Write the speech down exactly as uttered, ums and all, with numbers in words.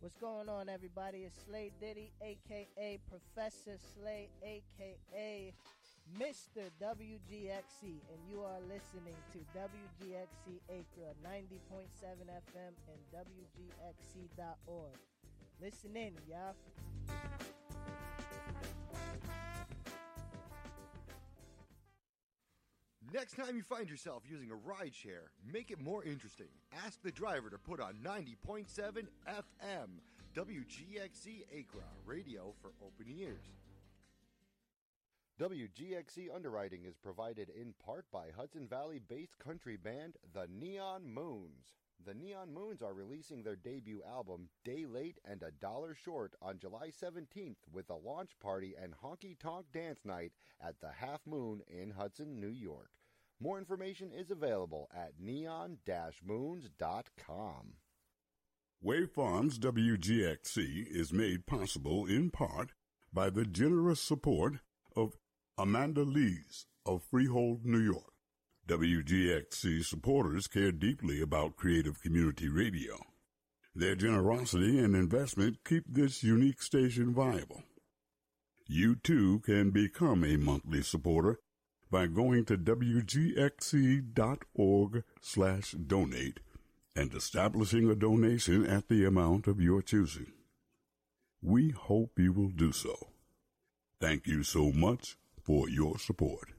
What's going on, everybody? It's Slay Diddy, a k a. Professor Slay, a k a. Mister W G X C, and you are listening to W G X C Acra ninety point seven F M and W G X C dot org. Listen in, y'all. Next time you find yourself using a rideshare, make it more interesting. Ask the driver to put on ninety point seven F M, W G X C Acra, radio for open ears. W G X C underwriting is provided in part by Hudson Valley-based country band The Neon Moons. The Neon Moons are releasing their debut album, Day Late and a Dollar Short, on July seventeenth with a launch party and honky-tonk dance night at the Half Moon in Hudson, New York. More information is available at neon dash moons dot com. Wave Farms W G X C is made possible in part by the generous support of Amanda Lees of Freehold, New York. W G X C supporters care deeply about creative community radio. Their generosity and investment keep this unique station viable. You too can become a monthly supporter by going to W G X C dot org slash donate and establishing a donation at the amount of your choosing. We hope you will do so. Thank you so much for your support.